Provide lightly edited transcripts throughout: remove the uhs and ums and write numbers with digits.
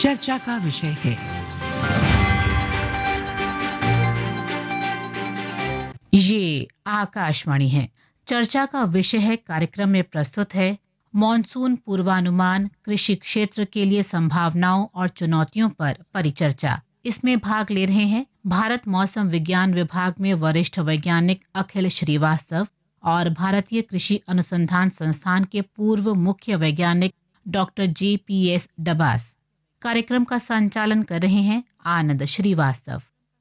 चर्चा का विषय है। ये आकाशवाणी है। चर्चा का विषय है कार्यक्रम में प्रस्तुत है मॉनसून पूर्वानुमान, कृषि क्षेत्र के लिए संभावनाओं और चुनौतियों पर परिचर्चा। इसमें भाग ले रहे हैं भारत मौसम विज्ञान विभाग में वरिष्ठ वैज्ञानिक अखिल श्रीवास्तव और भारतीय कृषि अनुसंधान संस्थान के पूर्व मुख्य वैज्ञानिक डॉक्टर JPS डबास। कार्यक्रम का संचालन कर रहे हैं आनंद श्रीवास्तव।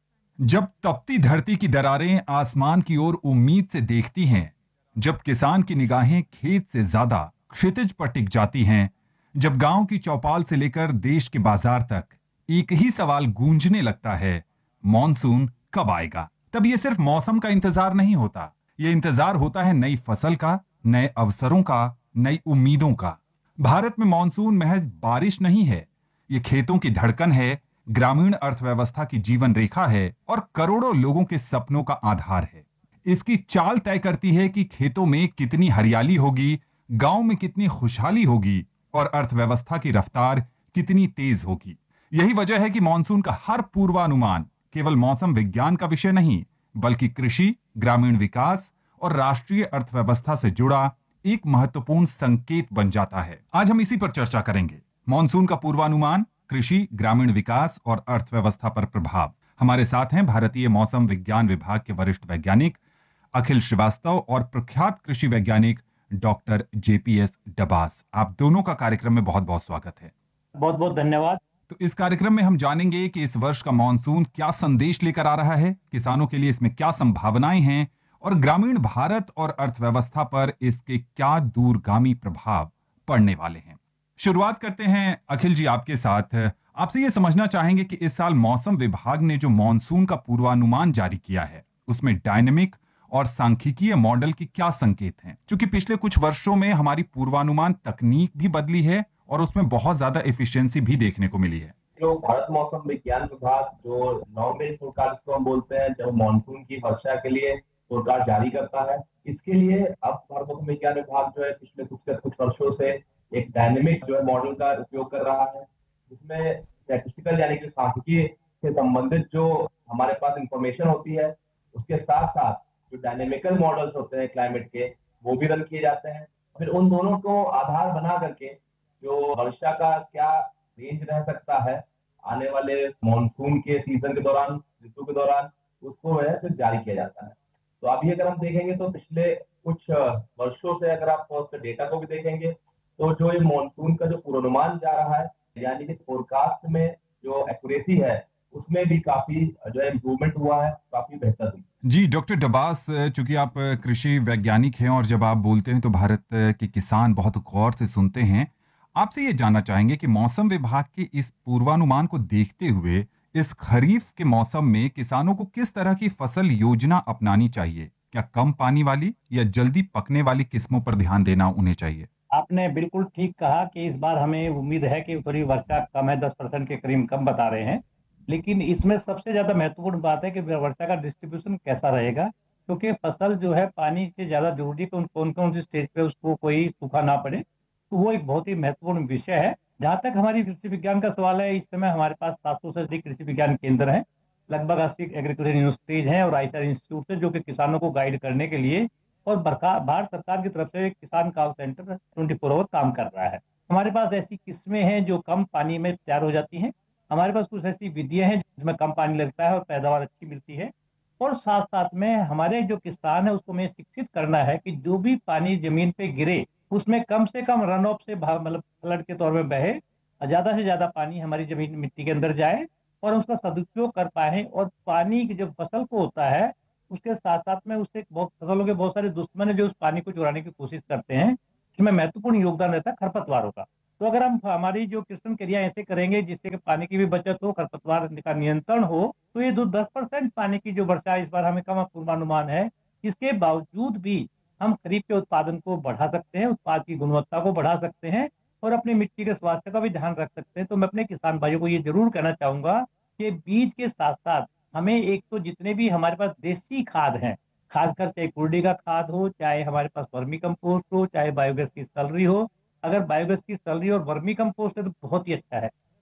जब तपती धरती की दरारें आसमान की ओर उम्मीद से देखती हैं, जब किसान की निगाहें खेत से ज्यादा क्षितिज पर टिक जाती हैं, जब गांव की चौपाल से लेकर देश के बाजार तक एक ही सवाल गूंजने लगता है, मॉनसून कब आएगा? तब ये सिर्फ मौसम का इंतजार नहीं होता, ये इंतजार होता है नई फसल का, नए अवसरों का, नई उम्मीदों का। भारत में मॉनसून महज बारिश नहीं है, ये खेतों की धड़कन है, ग्रामीण अर्थव्यवस्था की जीवन रेखा है और करोड़ों लोगों के सपनों का आधार है। इसकी चाल तय करती है कि खेतों में कितनी हरियाली होगी, गांव में कितनी खुशहाली होगी और अर्थव्यवस्था की रफ्तार कितनी तेज होगी। यही वजह है कि मॉनसून का हर पूर्वानुमान केवल मौसम विज्ञान का विषय नहीं, बल्कि कृषि, ग्रामीण विकास और राष्ट्रीय अर्थव्यवस्था से जुड़ा एक महत्वपूर्ण संकेत बन जाता है। आज हम इसी पर चर्चा करेंगे। मॉनसून का पूर्वानुमान, कृषि, ग्रामीण विकास और अर्थव्यवस्था पर प्रभाव। हमारे साथ हैं भारतीय मौसम विज्ञान विभाग के वरिष्ठ वैज्ञानिक अखिल श्रीवास्तव और प्रख्यात कृषि वैज्ञानिक डॉक्टर JPS डबास। आप दोनों का कार्यक्रम में बहुत बहुत स्वागत है। बहुत बहुत धन्यवाद। तो इस कार्यक्रम में हम जानेंगे कि इस वर्ष का मॉनसून क्या संदेश लेकर आ रहा है, किसानों के लिए इसमें क्या संभावनाएं हैं और ग्रामीण भारत और अर्थव्यवस्था पर इसके क्या दूरगामी प्रभाव पड़ने वाले हैं। शुरुआत करते हैं अखिल जी आपके साथ। आपसे ये समझना चाहेंगे कि इस साल मौसम विभाग ने जो मॉनसून का पूर्वानुमान जारी किया है, उसमें डायनेमिक और सांख्यिकीय मॉडल की क्या संकेत हैं? क्योंकि पिछले कुछ वर्षों में हमारी पूर्वानुमान तकनीक भी बदली है और उसमें बहुत ज्यादा एफिशिएंसी भी देखने को मिली है। जो भारत मौसम विज्ञान विभाग जो नॉर्थ ईस्ट फोरकास्ट को हम बोलते हैं, जब मॉनसून की वर्षा के लिए फोरकास्ट जारी करता है, इसके लिए अब भारत मौसम विज्ञान विभाग जो है पिछले कुछ वर्षों से एक डायनेमिक जो है मॉडल का उपयोग कर रहा है, जिसमें स्टैटिस्टिकल यानी कि सांख्यिकी से संबंधित जो हमारे पास इंफॉर्मेशन होती है, उसके साथ साथ जो डायनेमिकल मॉडल्स होते हैं क्लाइमेट के, वो भी रन किए जाते हैं। फिर उन दोनों को आधार बना करके जो वर्षा का क्या रेंज रह सकता है आने वाले मॉनसून के सीजन के दौरान, ऋतु के दौरान, उसको है फिर जारी किया जाता है। तो अभी अगर हम देखेंगे तो पिछले कुछ वर्षों से अगर आप उसके डेटा को भी देखेंगे तो जो ये मॉनसून का जो पूर्वानुमान जा रहा है, यानी कि फोरकास्ट में जो एक्यूरेसी है, उसमें भी काफी जो है इम्प्रूवमेंट हुआ है, काफी बेहतर हुई। जी डॉक्टर डबास, चूंकि आप कृषि वैज्ञानिक हैं और जब आप बोलते हैं तो भारत के किसान बहुत गौर से सुनते हैं, आपसे ये जानना चाहेंगे कि मौसम विभाग के इस पूर्वानुमान को देखते हुए इस खरीफ के मौसम में किसानों को किस तरह की फसल योजना अपनानी चाहिए? क्या कम पानी वाली या जल्दी पकने वाली किस्मों पर ध्यान देना उन्हें चाहिए? आपने बिल्कुल ठीक कहा कि इस बार हमें उम्मीद है कि थोड़ी वर्षा कम है, 10% के करीब कम बता रहे हैं। लेकिन इसमें सबसे ज्यादा महत्वपूर्ण बात है कि वर्षा का डिस्ट्रीब्यूशन कैसा रहेगा, क्योंकि फसल जो है पानी से ज्यादा जरूरी है कि कौन कौन सी स्टेज पे उसको कोई सूखा ना पड़े, तो वो एक बहुत ही महत्वपूर्ण विषय है। जहाँ तक हमारी कृषि विज्ञान का सवाल है, इस समय हमारे पास 700 से अधिक कृषि विज्ञान केंद्र हैं, लगभग 80 एग्रीकल्चर यूनिवर्सिटीज हैं और ICAR इंस्टीट्यूट है, जो कि किसानों को गाइड करने के लिए और भारत सरकार की तरफ से किसान कॉल सेंटर 24 आवर काम कर रहा है। हमारे पास ऐसी किस्में हैं जो कम पानी में तैयार हो जाती हैं, हमारे पास कुछ ऐसी विधियां हैं जिसमें कम पानी लगता है और पैदावार अच्छी मिलती है, और साथ साथ में हमारे जो किसान है उसको हमें शिक्षित करना है कि जो भी पानी जमीन पे गिरे उसमें कम से कम रन ऑफ से मतलब फ्लड के तौर में बहे, ज्यादा से ज्यादा पानी हमारी जमीन मिट्टी के अंदर जाए और उसका सदुपयोग कर पाए। और पानी की जो फसल को होता है उसके साथ साथ में उससे फसलों के बहुत सारे दुश्मन है जो उस पानी को चुराने की कोशिश करते हैं, इसमें महत्वपूर्ण योगदान रहता है खरपतवारों का। तो अगर हम हमारी जो कृषि क्रिया ऐसे करेंगे जिससे कि पानी की भी बचत हो, खरपतवार का नियंत्रण हो, तो ये जो 10% पानी की जो वर्षा इस बार हमें कम पूर्वानुमान है, इसके बावजूद भी हम खरीफ के उत्पादन को बढ़ा सकते हैं, उत्पाद की गुणवत्ता को बढ़ा सकते हैं और अपनी मिट्टी के स्वास्थ्य का भी ध्यान रख सकते हैं। तो मैं अपने किसान भाइयों को ये जरूर कहना चाहूंगा कि बीज के साथ साथ हमें एक तो जितने भी हमारे पास देसी खाद हैं, खासकर चाहे कुर्डी का खाद हो, चाहे हमारे पास वर्मी कंपोस्ट हो, चाहे बायोगैस की स्लरी हो, अगर बायोगैस की स्लरी और वर्मी कंपोस्ट है तो बहुत ही अच्छा है,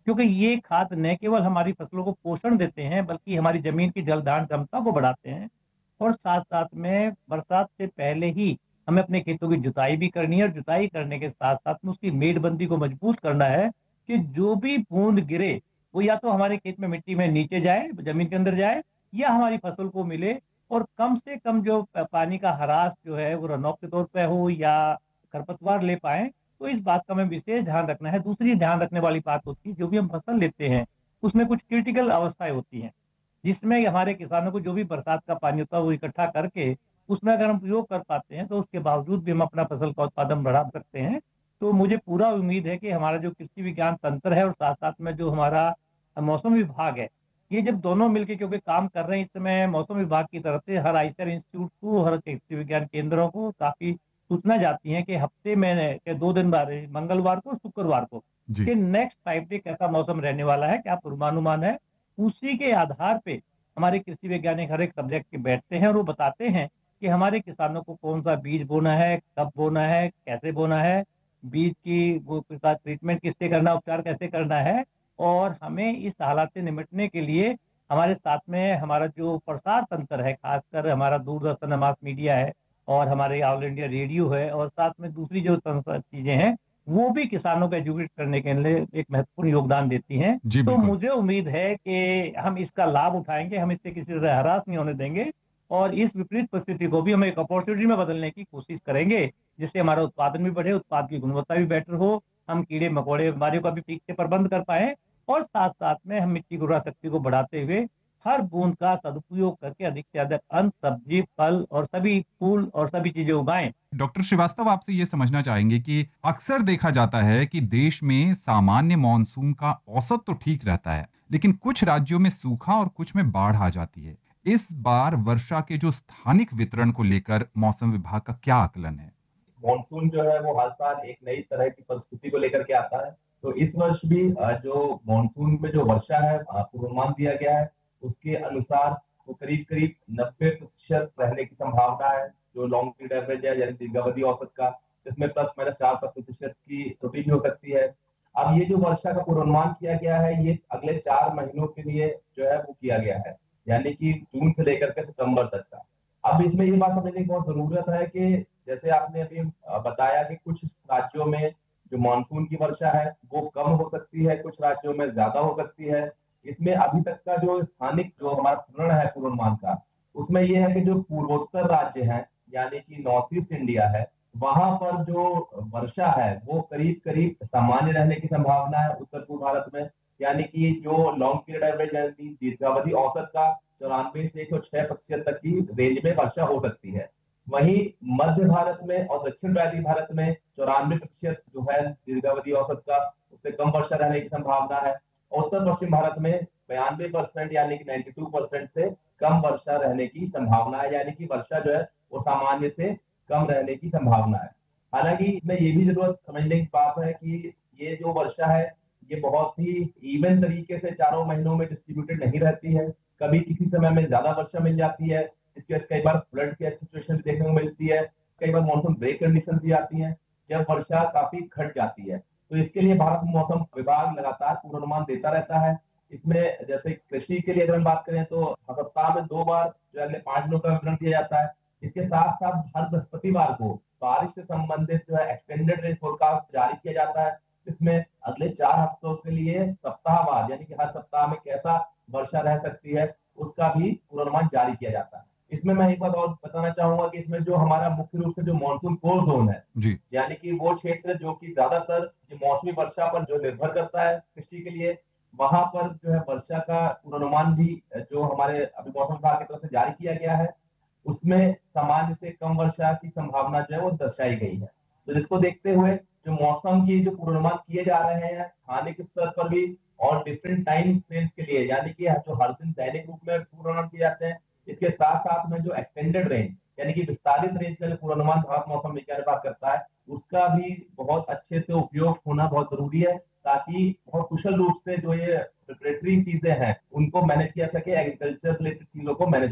क्योंकि ये खाद न केवल हमारी फसलों को पोषण देते हैं बल्कि हमारी जमीन की जलधारण क्षमता को बढ़ाते हैं। और साथ साथ में बरसात से पहले ही हमें अपने खेतों की जुताई भी करनी है, और जुताई करने के साथ साथ में उसकी मेड़बंदी को मजबूत करना है कि जो भी बूंद गिरे वो या तो हमारे खेत में मिट्टी में नीचे जाए, जमीन के अंदर जाए, या हमारी फसल को मिले। और कम से कम जो पानी का हरास जो है वो रन ऑफ के तौर पे हो या खरपतवार ले पाए, तो इस बात का हमें विशेष ध्यान रखना है। दूसरी ध्यान रखने वाली बात होती है, जो भी हम फसल लेते हैं उसमें कुछ क्रिटिकल अवस्थाएं होती हैं, जिसमें हमारे किसानों को जो भी बरसात का पानी होता है वो इकट्ठा करके उसमें अगर हम उपयोग कर पाते हैं तो उसके बावजूद भी हम अपना फसल का उत्पादन बढ़ा सकते हैं। तो मुझे पूरा उम्मीद है कि हमारा जो कृषि विज्ञान तंत्र है और साथ साथ में जो हमारा मौसम विभाग है, ये जब दोनों मिलके क्योंकि काम कर रहे हैं इस समय, मौसम विभाग की तरफ से हर आईसीआर इंस्टीट्यूट को, हर कृषि विज्ञान केंद्रों को काफी सूचना जाती है कि हफ्ते में के 2 दिन बाद, मंगलवार को और शुक्रवार को, जी। कि नेक्स्ट 5 डे कैसा मौसम रहने वाला है, क्या पूर्वानुमान है। उसी के आधार पे हमारे कृषि वैज्ञानिक हर एक सब्जेक्ट के बैठते हैं और वो बताते हैं कि हमारे किसानों को कौन सा बीज बोना है, कब बोना है, कैसे बोना है, बीज की वो ट्रीटमेंट किससे करना, उपचार कैसे करना है। और हमें इस हालात से निपटने के लिए हमारे साथ में हमारा जो प्रसार तंत्र है, खासकर हमारा दूरदर्शन मास मीडिया है और हमारे ऑल इंडिया रेडियो है, और साथ में दूसरी जो चीजें हैं वो भी किसानों को एजुकेट करने के लिए एक महत्वपूर्ण योगदान देती हैं। जी तो बिल्कुल। मुझे उम्मीद है कि हम इसका लाभ उठाएंगे, हम इससे किसी तरह हरास नहीं होने देंगे, और इस विपरीत परिस्थिति को भी हम एक अपॉर्चुनिटी में बदलने की कोशिश करेंगे, जिससे हमारा उत्पादन भी बढ़े, उत्पाद की गुणवत्ता भी बेटर हो, हम कीड़े मकोड़े बीमारियों का भी ठीक से प्रबंध कर पाए, और साथ साथ में हम मिट्टी की उर्वरा शक्ति को बढ़ाते हुए हर बूंद का सदुपयोग करके अधिक से अधिक अन्न, सब्जी, फल और सभी फूल और सभी चीजें उगाएं। डॉक्टर श्रीवास्तव, आपसे ये समझना चाहेंगे कि अक्सर देखा जाता है कि देश में सामान्य मॉनसून का औसत तो ठीक रहता है, लेकिन कुछ राज्यों में सूखा और कुछ में बाढ़ आ जाती है। इस बार वर्षा के जो स्थानिक वितरण को लेकर मौसम विभाग का क्या आकलन है? मॉनसून जो है वो हर साल एक नई तरह की परिस्थिति को लेकर के आता है। तो इस वर्ष भी जो मॉनसून में जो वर्षा है पूर्वानुमान दिया गया है, उसके अनुसार वो करीब करीब 90% रहने की संभावना है। जो लॉन्ग पीरियड एवरेज है यानी दीर्घावधि औसत का, इसमें +-4% की त्रुटि भी हो सकती है। अब ये जो वर्षा का पूर्वानुमान किया गया है, ये अगले 4 महीनों के लिए जो है वो किया गया है, यानी कि जून से लेकर के सितंबर तक का। अब इसमें ये बात समझने की बहुत जरूरत है कि जैसे आपने अभी बताया कि कुछ राज्यों में जो मानसून की वर्षा है वो कम हो सकती है, कुछ राज्यों में ज्यादा हो सकती है। इसमें अभी तक का जो स्थानिक जो हमारा पूर्ण है पूर्वानुमान का, उसमें ये है कि जो पूर्वोत्तर राज्य हैं यानी कि नॉर्थ ईस्ट इंडिया है, वहां पर जो वर्षा है वो करीब करीब सामान्य रहने की संभावना है उत्तर पूर्व भारत में, यानी कि जो लॉन्ग पीरियड एवरेज यानी दीर्घावधि औसत का 94 से 106% तक की रेंज में वर्षा हो सकती है। वहीं मध्य भारत में और दक्षिण वायव्य भारत में 94% जो है दीर्घावधि औसत का, उससे कम वर्षा रहने की संभावना है। उत्तर पश्चिम भारत में 92% यानी कि 92% से कम वर्षा रहने की संभावना है, यानी कि वर्षा जो है वो सामान्य से कम रहने की संभावना है। हालांकि इसमें ये भी जरूरत समझने की बात है कि ये जो वर्षा है ये बहुत ही इवन तरीके से चारों महीनों में डिस्ट्रीब्यूटेड नहीं रहती है। कभी किसी समय में ज्यादा वर्षा मिल जाती है, इसके वजह से कई बार फ्लड की सिचुएशन भी देखने को मिलती है, कई बार मॉनसून ब्रेक कंडीशन भी आती है जब वर्षा काफी घट जाती है। तो इसके लिए भारत मौसम विभाग लगातार पूर्वानुमान देता रहता है। इसमें जैसे कृषि के लिए अगर हम बात करें तो सप्ताह में 2 बार जो अगले 5 दिनों का विवरण दिया जाता है। इसके साथ साथ हर बृहस्पतिवार को बारिश से संबंधित जो है एक्सटेंडेड रेंज फोरकास्ट जारी किया जाता है। इसमें अगले 4 हफ्तों के लिए सप्ताहवार यानी कि हर सप्ताह में कैसा वर्षा रह सकती है उसका भी पूर्वानुमान जारी किया जाता है। इसमें मैं एक बात और बताना चाहूंगा कि इसमें जो हमारा मुख्य रूप से जो मानसून कोर जोन है जी। यानी कि वो क्षेत्र जो कि ज्यादातर जो मौसमी वर्षा पर जो निर्भर करता है कृषि के लिए, वहां पर जो है वर्षा का पूर्वानुमान भी जो हमारे अभी मौसम विभाग की तरफ से जारी किया गया है, उसमें सामान्य से कम वर्षा की संभावना जो है वो दर्शाई गई है। तो जिसको देखते हुए जो मौसम की जो पूर्वानुमान किए जा रहे हैं स्थानिक स्तर पर भी और डिफरेंट टाइम फ्रेम्स के लिए, यानी कि जो हर दिन दैनिक रूप में पूर्वानुमान किए जाते हैं, इसके साथ साथ में जो एक्सटेंडेड रेंज यानी कि विस्तारित रेंज का जो पूर्वानुमान भारत मौसम विज्ञान विभाग करता है, उसका भी बहुत अच्छे से उपयोग होना बहुत जरूरी है, ताकि बहुत कुशल रूप से जो ये प्रिपरेटरी चीजें हैं उनको मैनेज किया सके, एग्रीकल्चर रिलेटेड चीजों को मैनेज किया जाए।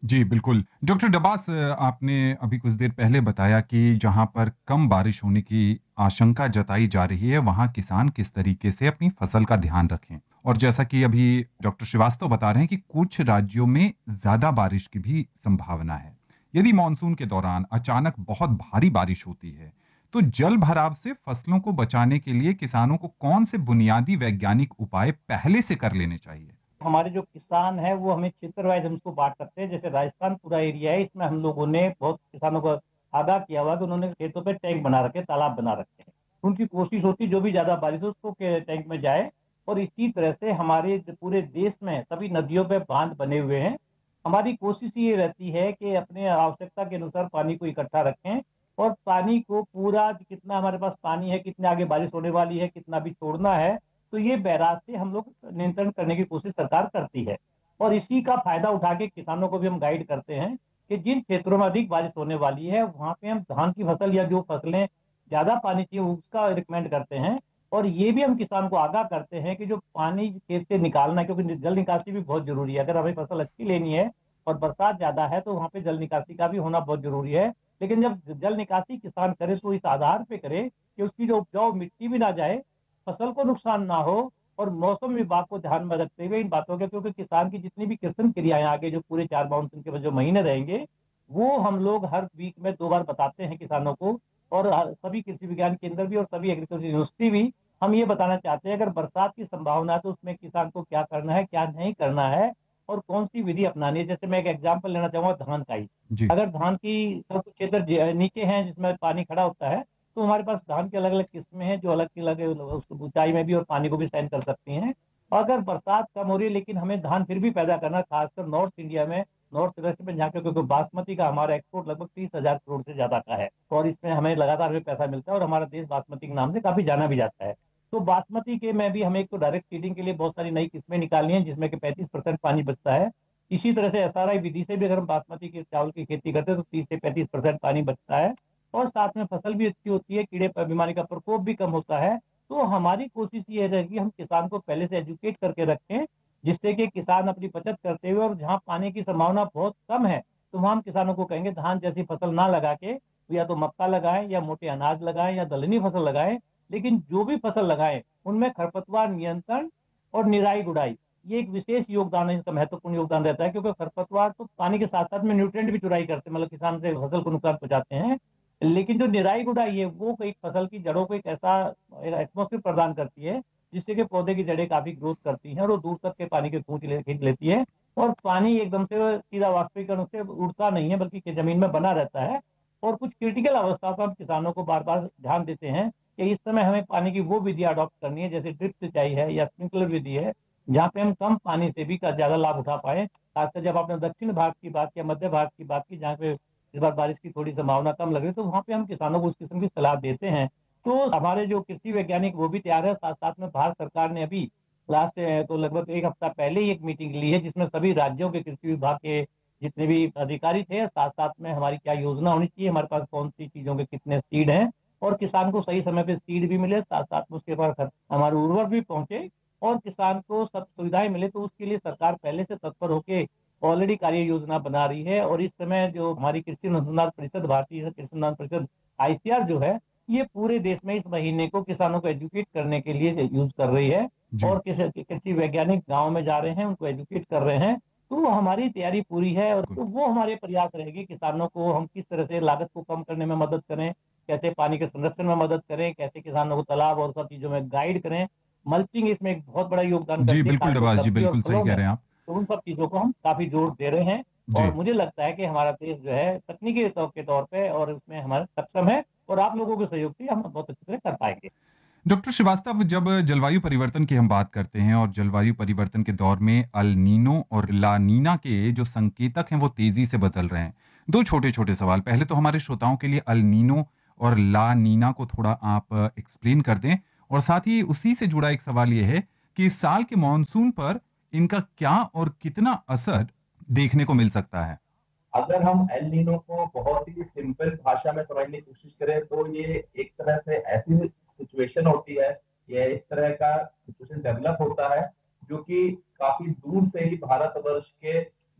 जी बिल्कुल। डॉक्टर डबास, आपने अभी कुछ देर पहले बताया कि जहां पर कम बारिश होने की आशंका जताई जा रही है, वहां किसान किस तरीके से अपनी फसल का ध्यान रखें। और जैसा कि अभी डॉक्टर श्रीवास्तव बता रहे हैं कि कुछ राज्यों में ज्यादा बारिश की भी संभावना है। यदि मानसून के दौरान अचानक बहुत भारी बारिश होती है, तो जल भराव से फसलों को बचाने के लिए किसानों को कौन से बुनियादी वैज्ञानिक उपाय पहले से कर लेने चाहिए? हमारे जो किसान है वो हमें क्षेत्र वाइज हम इसको बांट सकते हैं। जैसे राजस्थान पूरा एरिया है, इसमें हम लोगों ने बहुत किसानों को आगाह किया हुआ कि उन्होंने खेतों पे टैंक बना रखे, तालाब बना रखे हैं। उनकी कोशिश होती जो भी ज्यादा बारिश हो उसको टैंक में जाए। और इसी तरह से हमारे पूरे देश में सभी नदियों पे बांध बने हुए हैं। हमारी कोशिश ये रहती है कि अपने आवश्यकता के अनुसार पानी को इकट्ठा रखें और पानी को पूरा कितना हमारे पास पानी है, कितने आगे बारिश होने वाली है, कितना भी छोड़ना है, तो ये बैराज से हम लोग नियंत्रण करने की कोशिश सरकार करती है। और इसी का फायदा उठा के किसानों को भी हम गाइड करते हैं कि जिन क्षेत्रों में अधिक बारिश होने वाली है वहां पे हम धान की फसल या जो फसलें ज्यादा पानी चाहिए उसका रिकमेंड करते हैं। और ये भी हम किसान को आगाह करते हैं कि जो पानी खेत से निकालना है, क्योंकि जल निकासी भी बहुत जरूरी है। अगर हमें फसल अच्छी लेनी है और बरसात ज्यादा है तो वहां पे जल निकासी का भी होना बहुत जरूरी है। लेकिन जब जल निकासी किसान करे तो इस आधार पे करे कि उसकी जो उपजाऊ मिट्टी भी ना जाए, फसल को नुकसान ना हो, और मौसम विभाग को ध्यान में रखते हुए इन बातों के, क्योंकि किसान की जितनी भी कृषि क्रियाएं आगे जो पूरे 4 मानसून के जो महीने रहेंगे वो हम लोग हर वीक में 2 बार बताते हैं किसानों को। और सभी कृषि विज्ञान केंद्र भी और सभी एग्रीकल्चर यूनिवर्सिटी भी हम ये बताना चाहते हैं अगर बरसात की संभावना है तो उसमें किसान को क्या करना है, क्या नहीं करना है और कौन सी विधि अपनानी है। जैसे मैं एक एग्जाम्पल लेना चाहूंगा धान का ही। जी। अगर धान की सब कुछ क्षेत्र नीचे हैं जिसमें पानी खड़ा होता है, तो हमारे पास धान की अलग अलग किस्में हैं जो अलग अलग ऊंचाई में भी और पानी को भी सहन कर सकती हैं। अगर बरसात कम हो रही है लेकिन हमें धान फिर भी पैदा करना है, खासकर नॉर्थ इंडिया में, नॉर्थ वेस्ट में, जहाँ क्योंकि बासमती का हमारा एक्सपोर्ट लगभग 30,000 करोड़ से ज्यादा का है और इसमें हमें लगातार हमें पैसा मिलता है और हमारा देश बासमती के नाम से काफी जाना भी जाता है। तो बासमती के में भी हमें एक तो डायरेक्ट फीडिंग के लिए बहुत सारी नई किस्में निकालनी है जिसमें कि 35% पानी बचता है। इसी तरह से एसआरआई विधि से भी अगर हम बासमती के चावल की खेती करते हैं तो 30 से 35% पानी बचता है और साथ में फसल भी अच्छी होती है, कीड़े बीमारी का प्रकोप भी कम होता है। तो हमारी कोशिश ये रहेगी हम किसान को पहले से एजुकेट करके रखें जिससे कि किसान अपनी बचत करते हुए, और जहाँ पानी की संभावना बहुत कम है तो वहाँ हम किसानों को कहेंगे धान जैसी फसल ना लगा के या तो मक्का लगाएं या मोटे अनाज लगाएं या दलहनी फसल लगाएं। लेकिन जो भी फसल लगाएं उनमें खरपतवार नियंत्रण और निराई गुड़ाई ये एक विशेष योगदान है, इसका महत्वपूर्ण योगदान रहता है क्योंकि खरपतवार तो पानी के साथ साथ में न्यूट्रिएंट भी चुराई करते हैं, मतलब किसान से फसल को नुकसान पहुंचाते हैं। लेकिन जो निराई गुड़ाई है वो एक फसल की जड़ों को एक ऐसा एटमोसफियर प्रदान करती है जिससे कि पौधे की जड़ें काफी ग्रोथ करती हैं और वो दूर तक के पानी के खींच लेती है और पानी एकदम से सीधा वाष्पीकरण से उड़ता नहीं है बल्कि जमीन में बना रहता है। और कुछ क्रिटिकल अवस्था पर हम किसानों को बार बार ध्यान देते हैं कि इस समय हमें पानी की वो विधि अडॉप्ट करनी है जैसे ड्रिप सिंचाई है या स्प्रिंकलर विधि है, जहाँ पे हम कम पानी से भी ज्यादा लाभ उठा पाए। खासकर जब आपने दक्षिण भारत की बात या मध्य भारत की बात की जहाँ पे इस बार बारिश की थोड़ी संभावना कम लग रही है तो वहाँ पे हम किसानों को उस किस्म की सलाह देते हैं। तो हमारे जो कृषि वैज्ञानिक वो भी तैयार है, साथ साथ में भारत सरकार ने अभी लास्ट तो लगभग एक हफ्ता पहले ही एक मीटिंग ली है जिसमें सभी राज्यों के कृषि विभाग के जितने भी अधिकारी थे, साथ साथ में हमारी क्या योजना होनी चाहिए, हमारे पास कौन सी चीजों के कितने सीड हैं और किसान को सही समय पे सीड भी मिले, साथ साथ में उसके पास हमारे उर्वरक भी पहुंचे और किसान को सब सुविधाएं मिले। तो उसके लिए सरकार पहले से तत्पर होकर ऑलरेडी कार्य योजना बना रही है। और इस समय जो हमारी कृषि अनुसंधान परिषद, भारतीय कृषि अनुसंधान परिषद आईसीआर जो है, ये पूरे देश में इस महीने को किसानों को एजुकेट करने के लिए यूज कर रही है जी। और कृषि वैज्ञानिक गाँव में जा रहे हैं, उनको एजुकेट कर रहे हैं। तो हमारी तैयारी पूरी है और तो वो हमारे प्रयास रहेगी किसानों को हम किस तरह से लागत को कम करने में मदद करें, कैसे पानी के संरक्षण में मदद करें, कैसे किसानों को तालाब और सब चीजों में गाइड करें। मल्चिंग इसमें एक बहुत बड़ा योगदान जी करती है, बिल्कुल खासकर डबास जी, सब्जी और बिल्कुल सही फलों कह में। रहे हैं आप। तो उन सब चीजों को हम काफी जोर दे रहे हैं और जी। मुझे लगता है कि हमारा देश जो है तकनीकी के तौर पे और उसमें हमारा सक्षम है और आप लोगों के सहयोग से हम बहुत अच्छी तरह कर पाएंगे। डॉक्टर श्रीवास्तव, जब जलवायु परिवर्तन की हम बात करते हैं और जलवायु परिवर्तन के दौर में अल नीनो और ला नीना के जो संकेतक हैं वो तेजी से बदल रहे हैं। दो छोटे छोटे सवाल, पहले तो हमारे श्रोताओं के लिए अल नीनो और ला नीना को थोड़ा आप एक्सप्लेन कर दें, और साथ ही उसी से जुड़ा एक सवाल ये है कि इस साल के मानसून पर इनका क्या और कितना असर देखने को मिल सकता है। अगर हम एल नीनो को बहुत ही सिंपल भाषा में समझने की कोशिश करें तो ये एक तरह से ऐसी सिचुएशन होती है, ये इस तरह का सिचुएशन डेवलप होता है जो कि काफी दूर से ही भारतवर्ष के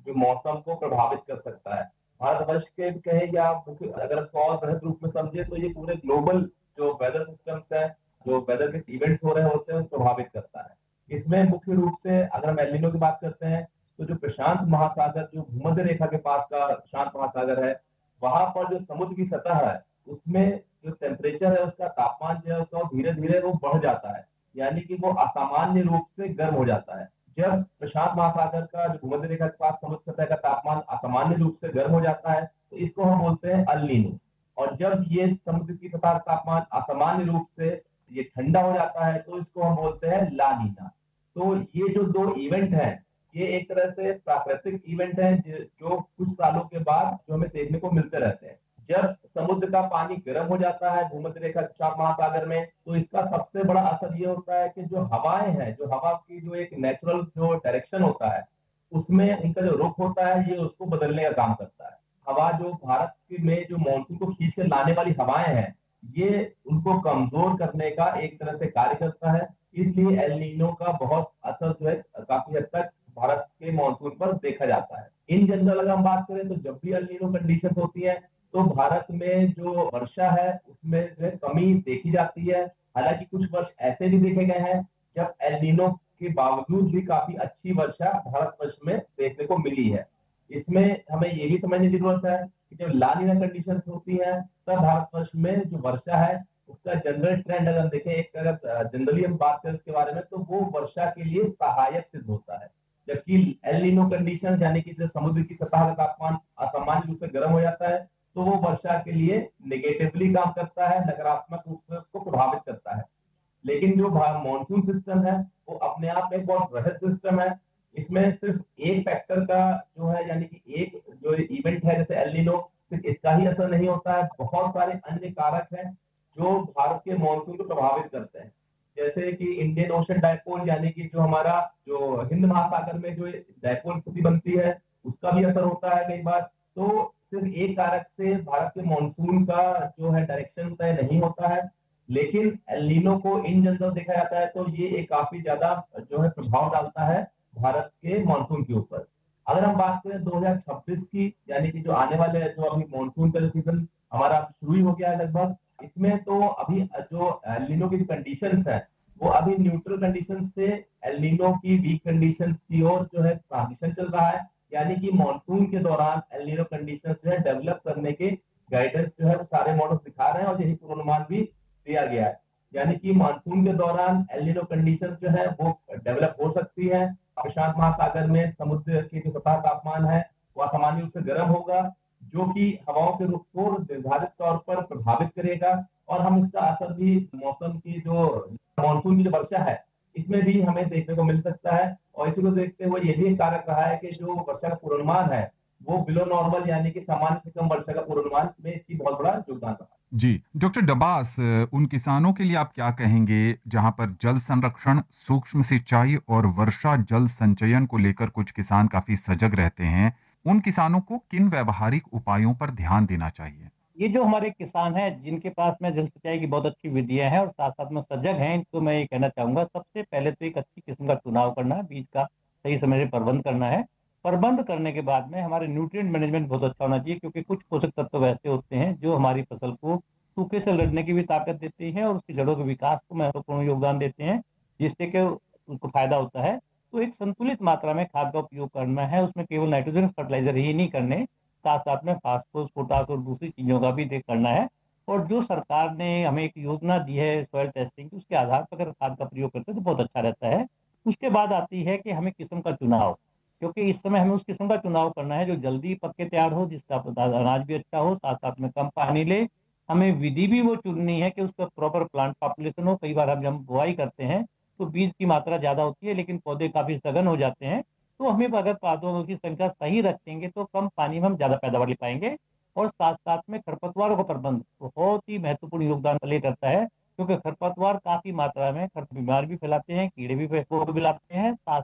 जो मौसम को प्रभावित कर सकता है। भारतवर्ष के कहें या अगर इसको और बृहद रूप में समझे तो ये पूरे ग्लोबल जो वेदर सिस्टम्स है, जो वेदर के इवेंट्स हो रहे होते हैं, उनको प्रभावित करता है। इसमें मुख्य रूप से अगर हम एल नीनो की बात करते हैं तो जो प्रशांत महासागर, जो भूमध्य रेखा के पास का प्रशांत महासागर है, वहां पर जो समुद्र की सतह है उसमें जो टेम्परेचर है, उसका तापमान जो है उसका धीरे धीरे वो बढ़ जाता है, यानी कि वो असामान्य रूप से गर्म हो जाता है। जब प्रशांत महासागर का जो भूमध्य रेखा के पास समुद्र सतह का तापमान असामान्य रूप से गर्म हो जाता है तो इसको हम बोलते हैं अल नीनो। और जब ये समुद्र की सतह का तापमान असामान्य रूप से ये ठंडा हो जाता है तो इसको हम बोलते हैं ला नीना। तो ये जो दो इवेंट हैं, ये एक तरह से प्राकृतिक इवेंट हैं जो कुछ सालों के बाद जो हमें देखने को मिलते रहते हैं। जब समुद्र का पानी गर्म हो जाता है भूमध्य रेखा प्रशांत महासागर में, तो इसका सबसे बड़ा असर ये होता है कि जो हवाएं हैं, जो हवा की जो एक नेचुरल जो डायरेक्शन होता है, उसमें उनका जो रुख होता है ये उसको बदलने का काम करता है। हवा जो भारत में जो मानसून को खींच कर लाने वाली हवाएं हैं, ये उनको कमजोर करने का एक तरह से कार्य करता है। इसलिए एल नीनो का बहुत असर जो है काफी हद तक भारत के मानसून पर देखा जाता है। इन जनरल अगर हम बात करें तो जब भी एल नीनो कंडीशन होती है तो भारत में जो वर्षा है उसमें जो है कमी देखी जाती है। हालांकि कुछ वर्ष ऐसे भी देखे गए हैं जब एल नीनो के बावजूद भी काफी अच्छी वर्षा भारतवर्ष में देखने को मिली है। इसमें हमें ये भी समझने की जरूरत है कि जब ला नीना कंडीशन होती है तब भारतवर्ष में जो वर्षा है उसका जनरल ट्रेंड अगर देखें, एक अगर जनरली हम बात करें इसके बारे में, तो वो वर्षा के लिए सहायक सिद्ध होता है। जबकि एल नीनो कंडीशन यानी कि जो समुद्र की सतह का तापमान असामान्य रूप से गर्म हो जाता है तो वो वर्षा के लिए नेगेटिवली काम करता है, नकारात्मक रूप से उसको प्रभावित करता है। लेकिन जो मॉनसून सिस्टम है वो अपने आप में बहुत वृहद सिस्टम है। इसमें सिर्फ एक फैक्टर का जो है, यानी कि एक जो इवेंट है जैसे एल नीनो, सिर्फ इसका ही असर नहीं होता है, बहुत सारे अन्य कारक हैं जो भारत के मॉनसून को प्रभावित करते हैं। जैसे कि इंडियन ओशन डायपोल, यानी कि जो हमारा जो हिंद महासागर में जो डायपोल स्थिति बनती है उसका भी असर होता है कई बार। तो सिर्फ एक कारक से भारत के मॉनसून का जो है डायरेक्शन तय नहीं होता है। लेकिन एल नीनो को इन जनरल देखा जाता है तो ये एक काफी ज्यादा जो है प्रभाव डालता है भारत के मॉनसून के ऊपर। अगर हम बात करें 2026 की, यानी कि जो आने वाले जो अभी मॉनसून का सीजन हमारा शुरू ही हो गया है लगभग, इसमें तो अभी जो एल नीनो की कंडीशंस है वो अभी न्यूट्रल कंडीशन से एल नीनो की वीक कंडीशन की ओर जो है ट्रांजिशन चल रहा है। यानी कि मॉनसून के दौरान एल नीनो कंडीशन जो है डेवलप करने के गाइडेंस जो है वो सारे मॉडल दिखा रहे हैं और यही पूर्वानुमान भी दिया गया है। यानी कि मानसून के दौरान एल नीनो कंडीशन जो है वो डेवलप हो सकती है। प्रशांत महासागर में समुद्र की जो सतह तापमान है वह सामान्य रूप से गर्म होगा, जो कि हवाओं के रुख को निर्धारित तौर पर प्रभावित करेगा। और हम इसका असर भी मौसम की जो मानसून की जो वर्षा है इसमें भी हमें देखने को मिल सकता है। और इसी को देखते हुए ये भी एक कारक रहा है कि जो वर्षा का पूर्वानुमान है वो बिलो नॉर्मल, यानी कि सामान्य से कम वर्षा का पूर्वानुमान में इसकी बहुत बड़ा योगदान रहा। जी डॉक्टर डबास, उन किसानों के लिए आप क्या कहेंगे जहां पर जल संरक्षण, सूक्ष्म सिंचाई और वर्षा जल संचयन को लेकर कुछ किसान काफी सजग रहते हैं? उन किसानों को किन व्यवहारिक उपायों पर ध्यान देना चाहिए? ये जो हमारे किसान हैं जिनके पास में जल सिंचाई की बहुत अच्छी विधियां हैं और साथ साथ में सजग हैं, इनको मैं ये कहना चाहूंगा, सबसे पहले तो एक अच्छी किस्म का चुनाव करना है, बीज का सही समय से प्रबंध करना है। प्रबंध करने के बाद में हमारे न्यूट्रिएंट मैनेजमेंट बहुत अच्छा होना चाहिए, क्योंकि कुछ पोषक तत्व ऐसे होते हैं जो हमारी फसल को सूखे से लड़ने की भी ताकत देते हैं और उसकी जड़ों के विकास को महत्वपूर्ण योगदान देते हैं, जिससे कि उसको फायदा होता है। तो एक संतुलित मात्रा में खाद का उपयोग करना है, उसमें केवल नाइट्रोजन फर्टिलाइजर ही नहीं करने, साथ साथ में फास्फोरस, पोटास और दूसरी चीजों का भी देख करना है। और जो सरकार ने हमें एक योजना दी है सॉइल टेस्टिंग की, उसके आधार पर अगर खाद का प्रयोग करते हैं तो बहुत अच्छा रहता है। उसके बाद आती है कि हमें किस्म का चुनाव, क्योंकि इस समय हमें उस किस्म का चुनाव करना है जो जल्दी पक के तैयार हो, जिसका अनाज भी अच्छा हो, साथ साथ में कम पानी ले। हमें विधि भी वो चुननी है कि उसका प्रॉपर प्लांट पॉपुलेशन हो। कई बार हम जब बुआई करते हैं तो बीज की मात्रा ज्यादा होती है लेकिन पौधे काफी सघन हो जाते हैं। तो हमें अगर पौधों की संख्या सही रखेंगे तो कम पानी में हम ज्यादा पैदावार ले पाएंगे। और साथ साथ में खरपतवारों का प्रबंध बहुत ही महत्वपूर्ण योगदान प्ले करता है, क्योंकि खरपतवार काफी मात्रा में बीमार भी फैलाते हैं, कीड़े भी लाते हैं, साथ